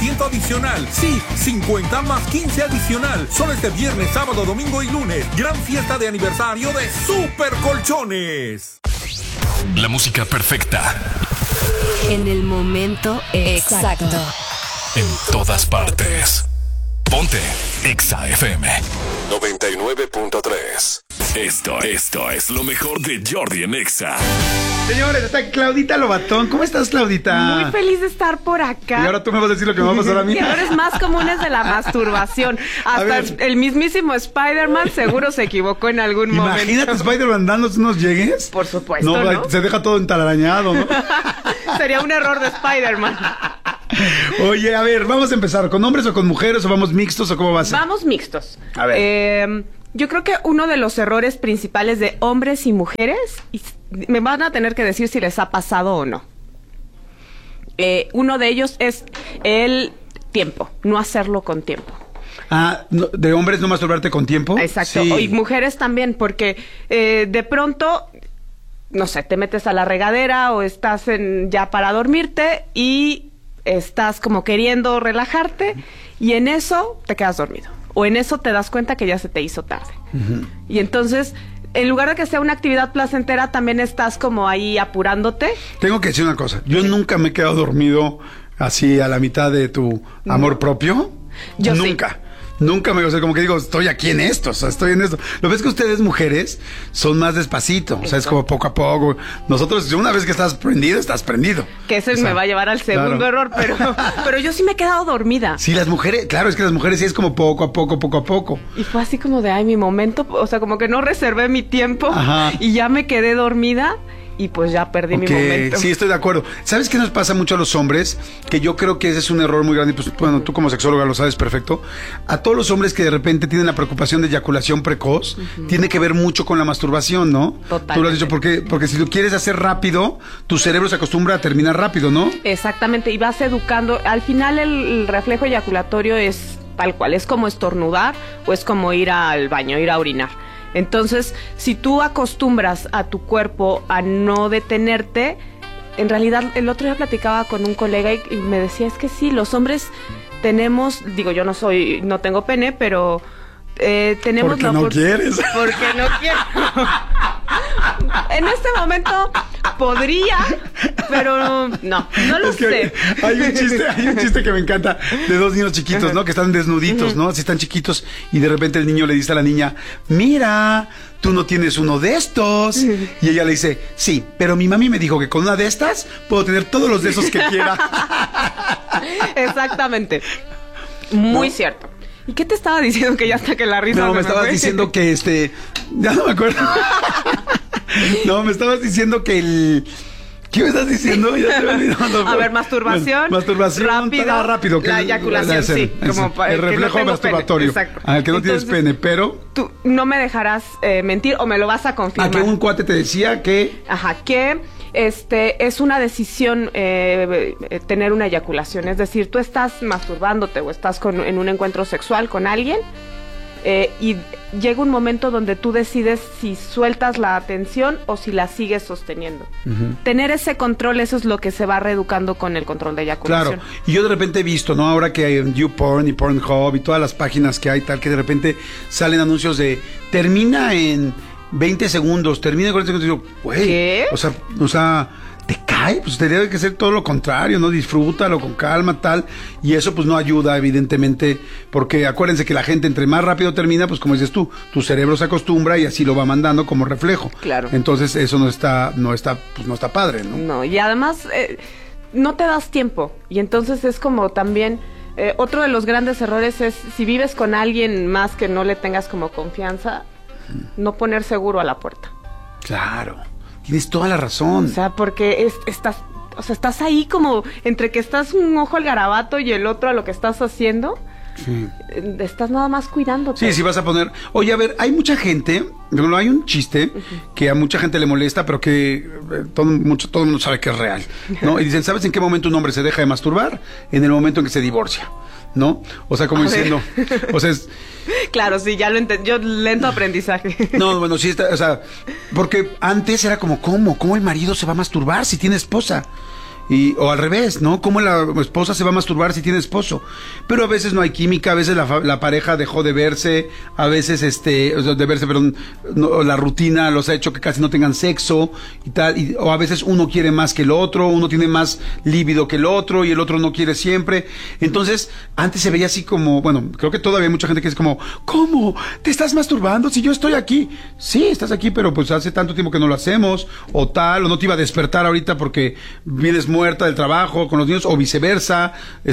50% adicional. Sí, 50 más 15 adicional. Solo este viernes, sábado, domingo y lunes. Gran fiesta de aniversario de Super Colchones. La música perfecta. En el momento exacto. En todas partes. Ponte Exa FM 99.3. Esto es lo mejor de Jordi en Exa. Señores, está Claudita Lobatón. ¿Cómo estás, Claudita? Muy feliz de estar por acá. Y ahora tú me vas a decir lo que me va a pasar a mí. Errores más comunes de la masturbación. Hasta el mismísimo Spider-Man seguro se equivocó en algún momento. Imagínate Spider-Man dándonos unos llegues. Por supuesto, ¿no? Se deja todo entalarañado, ¿no? Sería un error de Spider-Man. Oye, a ver, vamos a empezar. ¿Con hombres o con mujeres o vamos mixtos o cómo va a ser? Vamos mixtos. A ver. Yo creo que uno de los errores principales de hombres y mujeres, y me van a tener que decir si les ha pasado o no. Uno de ellos es el tiempo, no hacerlo con tiempo. No, ¿de hombres no masturbarte con tiempo? Exacto, Sí. Y mujeres también, porque de pronto, no sé, te metes a la regadera o estás ya para dormirte y estás como queriendo relajarte y en eso te quedas dormido. O en eso te das cuenta que ya se te hizo tarde. Uh-huh. Y entonces, en lugar de que sea una actividad placentera, también estás como ahí apurándote. Tengo que decir una cosa. Yo nunca me he quedado dormido así a la mitad de tu amor propio. Yo nunca. Sí. Nunca me, o sea, como que digo, estoy aquí en esto, o sea, estoy en esto. Lo ves que ustedes, mujeres, son más despacito, o sea, es como poco a poco. Nosotros, una vez que estás prendido, estás prendido. Que ese me va a llevar al segundo error, pero yo sí me he quedado dormida. Sí, las mujeres, claro, es que las mujeres sí es como poco a poco. Y fue así como de, ay, mi momento, o sea, como que no reservé mi tiempo. Ajá. Y ya me quedé dormida. Y pues ya perdí mi momento. Sí, estoy de acuerdo. ¿Sabes qué nos pasa mucho a los hombres? Que yo creo que ese es un error muy grande. Pues bueno, tú como sexóloga lo sabes perfecto. A todos los hombres que de repente tienen la preocupación de eyaculación precoz, tiene que ver mucho con la masturbación, ¿no? Totalmente. Tú lo has dicho, porque si lo quieres hacer rápido, tu cerebro se acostumbra a terminar rápido, ¿no? Exactamente, y vas educando. Al final el reflejo eyaculatorio es tal cual, es como estornudar o es como ir al baño, ir a orinar. Entonces, si tú acostumbras a tu cuerpo a no detenerte, en realidad el otro día platicaba con un colega y me decía, es que sí, los hombres tenemos, digo, yo no tengo pene, pero tenemos porque no quieres. Porque no quiero. En este momento podría, pero no lo sé. Hay un chiste que me encanta de dos niños chiquitos, ¿no? Que están desnuditos, ¿no? Así están chiquitos y de repente el niño le dice a la niña, mira, tú no tienes uno de estos. Y ella le dice, sí, pero mi mami me dijo que con una de estas puedo tener todos los de esos que quiera. Exactamente. Muy cierto. ¿Y qué te estaba diciendo? Que ya hasta que la risa me estabas diciendo que ya no me acuerdo. No, me estabas diciendo que ¿qué me estás diciendo? Ya te olvidando. A ver, masturbación rápido. La eyaculación, sí. Como el reflejo masturbatorio. Exacto. Al que no tienes pene, pero tú no me dejarás mentir o me lo vas a confirmar. Que un cuate te decía que... Ajá, que es una decisión tener una eyaculación. Es decir, tú estás masturbándote o estás en un encuentro sexual con alguien y llega un momento donde tú decides si sueltas la atención o si la sigues sosteniendo. Uh-huh. Tener ese control, eso es lo que se va reeducando con el control de eyaculación. Claro, y yo de repente he visto, ¿no? Ahora que hay en YouPorn y Pornhub y todas las páginas que hay tal, que de repente salen anuncios de termina en 20 segundos, termina en 40 segundos, y digo, güey, ¿qué? O sea, ¿te cae? Pues tendría que ser todo lo contrario, ¿no? Disfrútalo con calma, tal, y eso pues no ayuda, evidentemente, porque acuérdense que la gente entre más rápido termina, pues como dices tú, tu cerebro se acostumbra y así lo va mandando como reflejo. Claro. Entonces eso no está padre, ¿no? No, y además no te das tiempo, y entonces es como también... otro de los grandes errores es, si vives con alguien más que no le tengas como confianza, no poner seguro a la puerta. Claro, tienes toda la razón. O sea, porque estás ahí como entre que estás un ojo al garabato y el otro a lo que estás haciendo. Sí. Estás nada más cuidándote. Sí, sí vas a poner... Oye, a ver, hay mucha gente... Hay un chiste que a mucha gente le molesta, pero que todo el mundo sabe que es real, ¿no? Y dicen, ¿sabes en qué momento un hombre se deja de masturbar? En el momento en que se divorcia, ¿no? O sea, como diciendo... O sea, claro, sí, ya lo entendí. Yo, lento aprendizaje. No, bueno, sí está... O sea, porque antes era como, ¿cómo el marido se va a masturbar si tiene esposa? o al revés, ¿no? ¿Cómo la esposa se va a masturbar si tiene esposo? Pero a veces no hay química, a veces la pareja dejó de verse, a veces la rutina los ha hecho que casi no tengan sexo y tal, o a veces uno quiere más que el otro, uno tiene más líbido que el otro y el otro no quiere siempre. Entonces, antes se veía así como, bueno, creo que todavía hay mucha gente que es como, ¿cómo? ¿Te estás masturbando si yo estoy aquí? Sí, estás aquí, pero pues hace tanto tiempo que no lo hacemos, o tal, o no te iba a despertar ahorita porque vienes muerta del trabajo con los niños, o viceversa.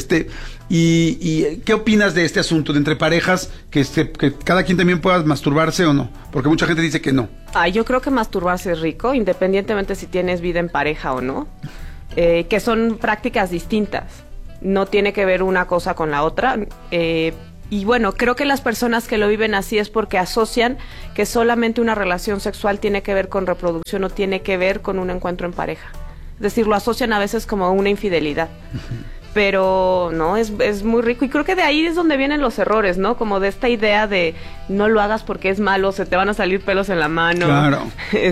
¿Y qué opinas de este asunto de entre parejas que cada quien también pueda masturbarse o no? Porque mucha gente dice que no. Yo creo que masturbarse es rico, independientemente si tienes vida en pareja o no, que son prácticas distintas. No tiene que ver una cosa con la otra. Y bueno, creo que las personas que lo viven así es porque asocian que solamente una relación sexual tiene que ver con reproducción o tiene que ver con un encuentro en pareja. Es decir, lo asocian a veces como una infidelidad. Pero no, es muy rico. Y creo que de ahí es donde vienen los errores, ¿no? Como de esta idea de no lo hagas porque es malo, se te van a salir pelos en la mano. Claro.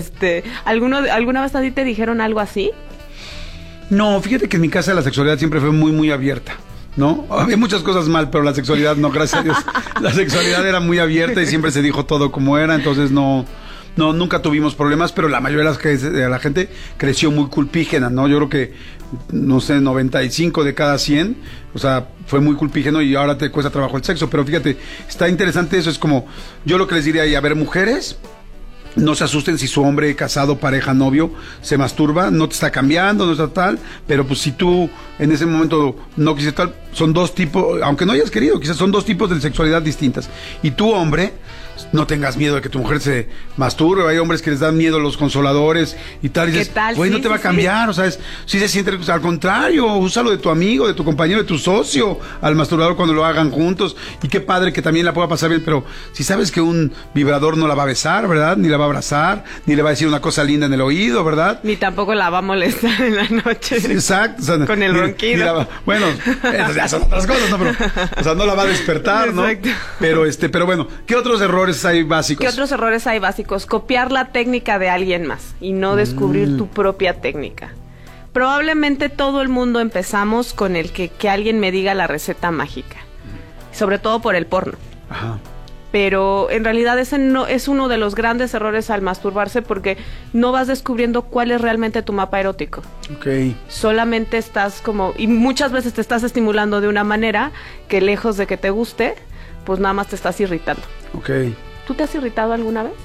¿Alguna vez a ti te dijeron algo así? No, fíjate que en mi casa la sexualidad siempre fue muy, muy abierta, ¿no? Había muchas cosas mal, pero la sexualidad no, gracias a Dios. La sexualidad era muy abierta y siempre se dijo todo como era, entonces no, nunca tuvimos problemas, pero la mayoría de la gente creció muy culpígena, ¿no? Yo creo que, no sé, 95 de cada 100, o sea, fue muy culpígeno y ahora te cuesta trabajo el sexo, pero fíjate, está interesante eso, es como, yo lo que les diría ahí, a ver, mujeres, no se asusten si su hombre casado, pareja, novio se masturba, no te está cambiando, no está tal, pero pues si tú en ese momento no quisiste tal, son dos tipos, aunque no hayas querido, quizás son dos tipos de sexualidad distintas. Y tú, hombre, no tengas miedo de que tu mujer se masturbe. Hay hombres que les dan miedo los consoladores y tal, y dices, güey, no te va a cambiar, o sea, si se siente, o sea, al contrario, úsalo de tu amigo, de tu compañero, de tu socio, al masturbador cuando lo hagan juntos, y qué padre que también la pueda pasar bien, pero si sabes que un vibrador no la va a besar, ¿verdad? Ni la va a abrazar, ni le va a decir una cosa linda en el oído, ¿verdad? Ni tampoco la va a molestar en la noche. Sí, exacto. O sea, con el ronquido. Bueno, esas ya son otras cosas, ¿no? Pero, o sea, no la va a despertar, ¿no? Exacto. Pero bueno, ¿qué otros errores hay básicos? ¿Qué otros errores hay básicos? Copiar la técnica de alguien más y no descubrir tu propia técnica. Probablemente todo el mundo empezamos con el que alguien me diga la receta mágica, sobre todo por el porno. Ajá. Pero en realidad ese no es uno de los grandes errores al masturbarse, porque no vas descubriendo cuál es realmente tu mapa erótico. Okay. Solamente estás como, y muchas veces te estás estimulando de una manera que, lejos de que te guste, pues nada más te estás irritando. Okay. ¿Tú te has irritado alguna vez?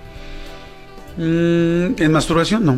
En masturbación no.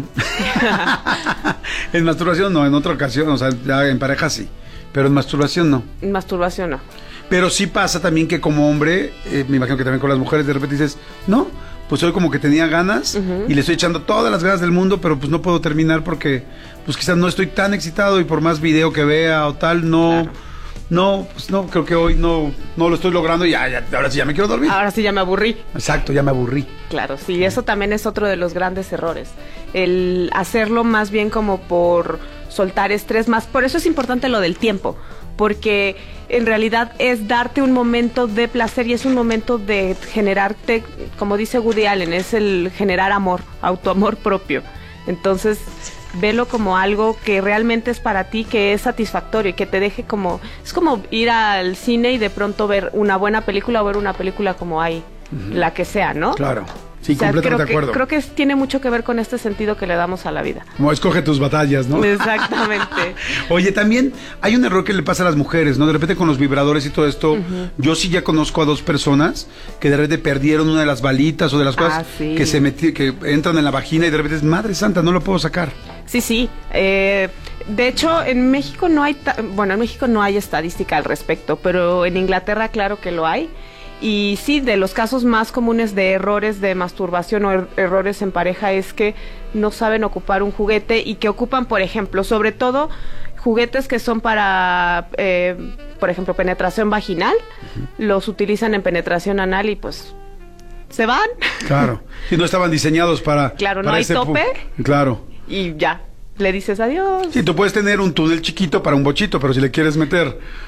En masturbación no, en otra ocasión, o sea, ya en pareja sí, pero en masturbación no. En masturbación no. Pero sí pasa también que como hombre, me imagino que también con las mujeres, de repente dices, no, pues hoy como que tenía ganas y le estoy echando todas las ganas del mundo, pero pues no puedo terminar porque pues quizás no estoy tan excitado y por más video que vea o tal, no... Claro. No, pues no, creo que hoy no lo estoy logrando y ahora sí ya me quiero dormir. Ahora sí ya me aburrí. Exacto, ya me aburrí. Claro, sí, eso también es otro de los grandes errores. El hacerlo más bien como por soltar estrés, más. Por eso es importante lo del tiempo, porque en realidad es darte un momento de placer y es un momento de generarte, como dice Woody Allen, es el generar amor, autoamor propio. Entonces, velo como algo que realmente es para ti, que es satisfactorio y que te deje como... Es como ir al cine y de pronto ver una buena película o ver una película como hay, la que sea, ¿no? Claro. Sí, o sea, completamente de acuerdo. Creo que tiene mucho que ver con este sentido que le damos a la vida. Como escoge tus batallas, ¿no? Exactamente. Oye, también hay un error que le pasa a las mujeres, ¿no? De repente con los vibradores y todo esto, yo sí ya conozco a 2 personas que de repente perdieron una de las balitas o de las cosas sí. que entran en la vagina y de repente es, madre santa, no lo puedo sacar. Sí, sí. De hecho, en México no hay... en México no hay estadística al respecto, pero en Inglaterra claro que lo hay. Y sí, de los casos más comunes de errores de masturbación o errores en pareja es que no saben ocupar un juguete y que ocupan, por ejemplo, sobre todo juguetes que son para, por ejemplo, penetración vaginal, los utilizan en penetración anal y pues se van. Claro, y no estaban diseñados para... Claro, para no hay tope. Claro. Y ya, le dices adiós. Sí, tú puedes tener un túnel chiquito para un bochito, pero si le quieres meter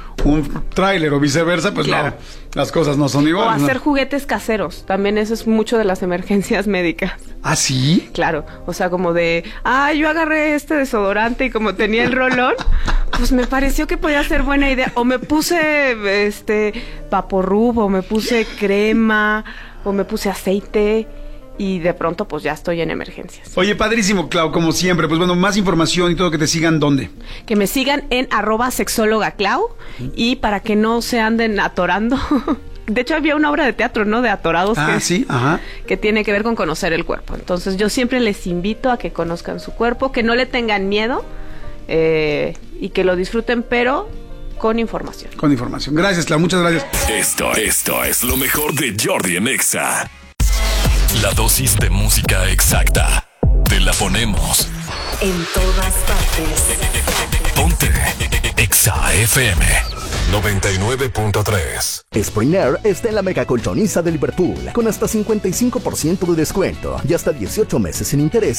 un tráiler o viceversa, pues Claro. no, las cosas no son O iguales. hacer ¿no? juguetes caseros. También eso es mucho de las emergencias médicas. ¿Ah, sí? Claro, o sea, como de, yo agarré este desodorante y como tenía el rolón, pues me pareció que podía ser buena idea. O me puse Vaporrub, o me puse crema, o me puse aceite, y de pronto pues ya estoy en emergencias. Oye, padrísimo, Clau, como siempre. Pues bueno, más información y todo, que te sigan, ¿dónde? Que me sigan en @sexólogaclau, y para que no se anden atorando. De hecho, había una obra de teatro, ¿no? De atorados. Sí, ajá. Que tiene que ver con conocer el cuerpo. Entonces yo siempre les invito a que conozcan su cuerpo, que no le tengan miedo, y que lo disfruten, pero con información. Con información. Gracias, Clau, muchas gracias. Esto es lo mejor de Jordi en Exa. La dosis de música exacta. Te la ponemos. En todas partes. Ponte Exa FM 99.3. Spring Air está en la mega colchoniza de Liverpool con hasta 55% de descuento y hasta 18 meses sin interés